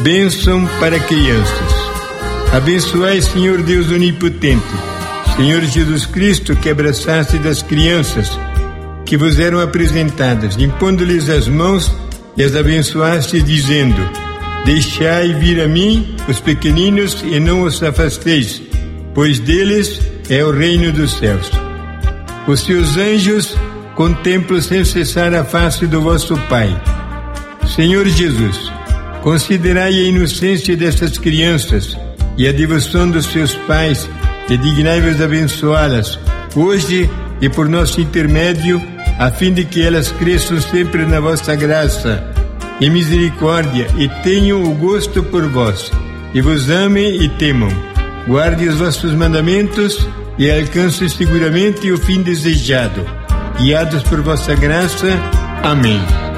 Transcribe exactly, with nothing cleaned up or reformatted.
Bênção para crianças. Abençoai, Senhor Deus onipotente, Senhor Jesus Cristo, que abraçaste das crianças que vos eram apresentadas, impondo-lhes as mãos e as abençoaste, dizendo: deixai vir a mim os pequeninos e não os afasteis, pois deles é o reino dos céus. Os seus anjos contemplam sem cessar a face do vosso Pai. Senhor Jesus, considerai a inocência destas crianças e a devoção dos seus pais e dignai-vos abençoá-las, hoje e por nosso intermédio, a fim de que elas cresçam sempre na vossa graça e misericórdia e tenham o gosto por vós, e vos amem e temam. Guarde os vossos mandamentos e alcancem seguramente o fim desejado. Guiados por vossa graça. Amém.